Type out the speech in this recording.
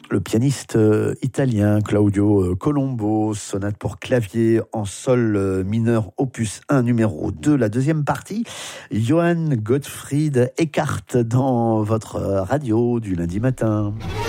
Le pianiste italien Claudio Colombo, sonate pour clavier en sol mineur opus 1 numéro 2, la deuxième partie. Johann Gottfried Eckart dans votre radio du lundi matin.